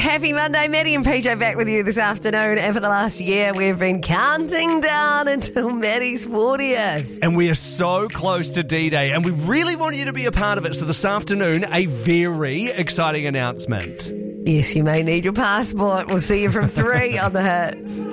Happy Monday. Maddie and PJ back with you this afternoon. And for the last year, we've been counting down until Maddie's 40th. And we are so close to D-Day, and we really want you to be a part of it. So this afternoon, a very exciting announcement. Yes, you may need your passport. We'll see you from 3 on the Hits.